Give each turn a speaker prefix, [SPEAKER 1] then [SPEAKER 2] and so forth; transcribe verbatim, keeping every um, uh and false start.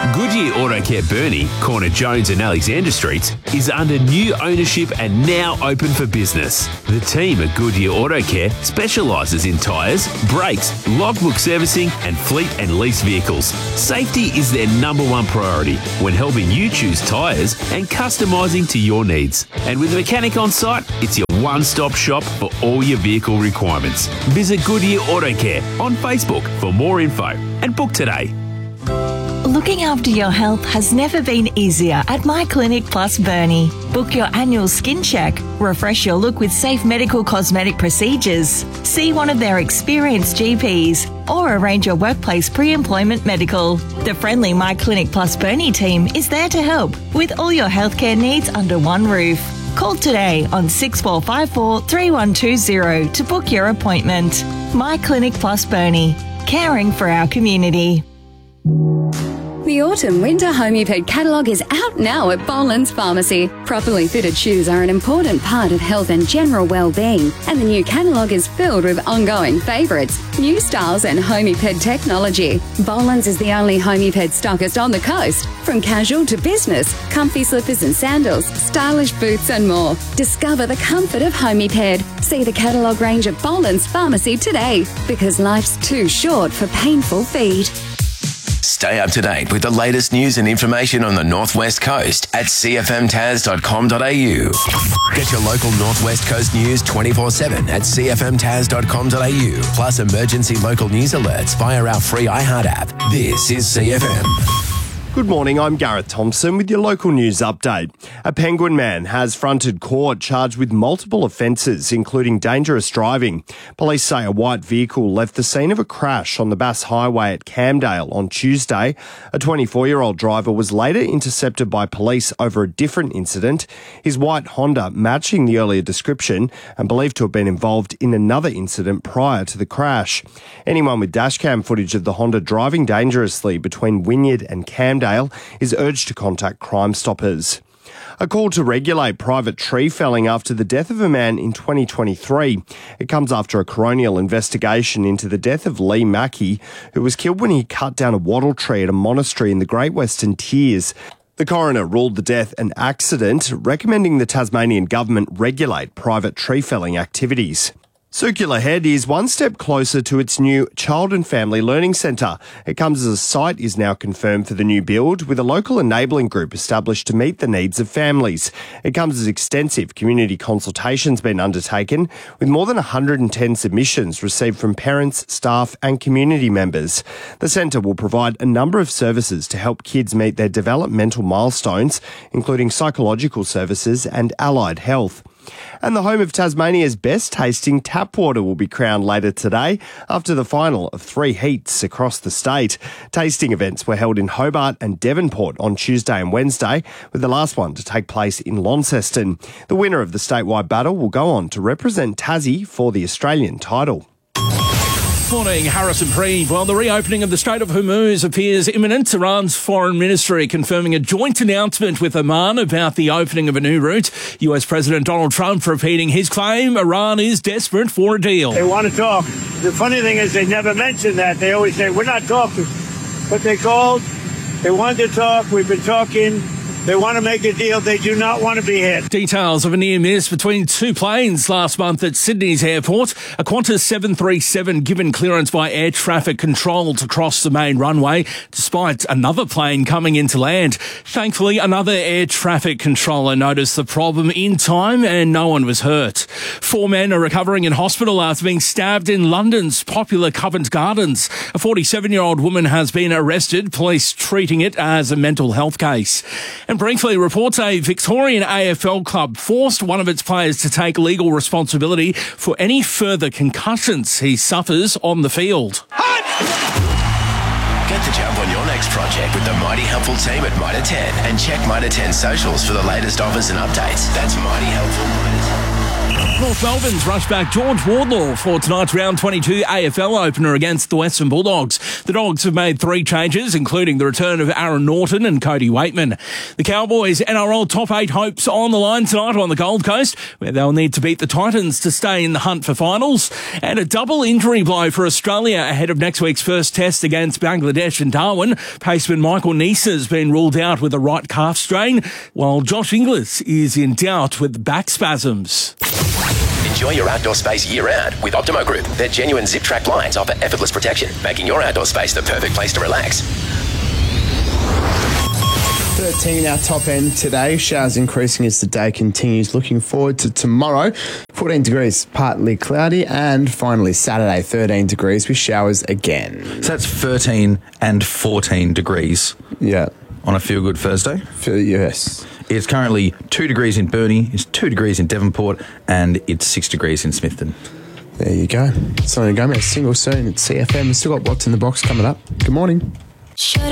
[SPEAKER 1] Goodyear Auto Care Burnie, corner Jones and Alexander Streets, is under new ownership and now open for business. The team at Goodyear Auto Care specialises in tyres, brakes, logbook servicing and fleet and lease vehicles. Safety is their number one priority when helping you choose tyres and customising to your needs. And with a mechanic on site, it's your one-stop shop for all your vehicle requirements. Visit Goodyear Auto Care on Facebook for more info and book today.
[SPEAKER 2] Looking after your health has never been easier at My Clinic Plus Burnie. Book your annual skin check, refresh your look with safe medical cosmetic procedures, see one of their experienced G Ps, or arrange your workplace pre-employment medical. The friendly My Clinic Plus Burnie team is there to help with all your healthcare needs under one roof. Call today on six four five four, three one two zero to book your appointment. My Clinic Plus Burnie, caring for our community.
[SPEAKER 3] The Autumn-Winter Homeped catalogue is out now at Boland's Pharmacy. Properly fitted shoes are an important part of health and general well-being, and the new catalogue is filled with ongoing favourites, new styles and Homeped technology. Boland's is the only Homeped stockist on the coast. From casual to business, comfy slippers and sandals, stylish boots and more. Discover the comfort of Homeped. See the catalogue range at Boland's Pharmacy today, because life's too short for painful feet.
[SPEAKER 4] Stay up to date with the latest news and information on the North West Coast at c f m taz dot com dot a u. Get your local North West Coast news twenty-four seven at c f m taz dot com dot a u, plus emergency local news alerts via our free iHeart app. This is C F M.
[SPEAKER 5] Good morning, I'm Gareth Thompson with your local news update. A Penguin man has fronted court charged with multiple offences, including dangerous driving. Police say a white vehicle left the scene of a crash on the Bass Highway at Camdale on Tuesday. A twenty-four-year-old driver was later intercepted by police over a different incident, his white Honda matching the earlier description and believed to have been involved in another incident prior to the crash. Anyone with dashcam footage of the Honda driving dangerously between Wynyard and Camdale is urged to contact Crime Stoppers. A call to regulate private tree felling after the death of a man in twenty twenty-three. It comes after a coronial investigation into the death of Lee Mackey, who was killed when he cut down a wattle tree at a monastery in the Great Western Tiers. The coroner ruled the death an accident, recommending the Tasmanian government regulate private tree felling activities. Circular Head is one step closer to its new Child and Family Learning Centre. It comes as a site is now confirmed for the new build, with a local enabling group established to meet the needs of families. It comes as extensive community consultations been undertaken, with more than one hundred ten submissions received from parents, staff and community members. The centre will provide a number of services to help kids meet their developmental milestones, including psychological services and allied health. And the home of Tasmania's best tasting tap water will be crowned later today after the final of three heats across the state. Tasting events were held in Hobart and Devonport on Tuesday and Wednesday, with the last one to take place in Launceston. The winner of the statewide battle will go on to represent Tassie for the Australian title.
[SPEAKER 6] Morning, Harrison Preeve. Well, the reopening of the Strait of Hormuz appears imminent. Iran's foreign ministry confirming a joint announcement with Oman about the opening of a new route. U S President Donald Trump repeating his claim Iran is desperate for a deal.
[SPEAKER 7] They want to talk. The funny thing is they never mention that. They always say, we're not talking. But they called. They wanted to talk. We've been talking. They want to make a deal. They do not want to be hit.
[SPEAKER 6] Details of a near miss between two planes last month at Sydney's airport. A Qantas seven thirty-seven given clearance by air traffic control to cross the main runway, despite another plane coming into land. Thankfully, another air traffic controller noticed the problem in time and no one was hurt. Four men are recovering in hospital after being stabbed in London's popular Covent Gardens. A forty-seven-year-old woman has been arrested, police treating it as a mental health case. And briefly, reports a Victorian A F L club forced one of its players to take legal responsibility for any further concussions he suffers on the field.
[SPEAKER 4] Get the jump on your next project with the Mighty Helpful team at Mitre ten and check Mitre ten socials for the latest offers and updates. That's Mighty Helpful Mitre ten.
[SPEAKER 6] North Melbourne's rush back George Wardlaw for tonight's round twenty-two A F L opener against the Western Bulldogs. The Dogs have made three changes, including the return of Aaron Norton and Cody Waitman. The Cowboys' N R L top eight hopes on the line tonight on the Gold Coast, where they'll need to beat the Titans to stay in the hunt for finals. And a double injury blow for Australia ahead of next week's first test against Bangladesh and Darwin. Paceman Michael Neese has been ruled out with a right calf strain, while Josh Inglis is in doubt with back spasms.
[SPEAKER 4] Enjoy your outdoor space year-round with Optimo Group. Their genuine zip-track blinds offer effortless protection, making your outdoor space the perfect place to relax.
[SPEAKER 8] thirteen our top end today. Showers increasing as the day continues. Looking forward to tomorrow. fourteen degrees, partly cloudy. And finally, Saturday, thirteen degrees with showers again.
[SPEAKER 9] So that's thirteen and fourteen degrees.
[SPEAKER 8] Yeah.
[SPEAKER 9] On a feel-good Thursday?
[SPEAKER 8] For, yes.
[SPEAKER 9] It's currently two degrees in Burnie, it's two degrees in Devonport, and it's six degrees in Smithton.
[SPEAKER 8] There you go. Selena Gomez, single soon at C F M. We've still got What's in the Box coming up. Good morning.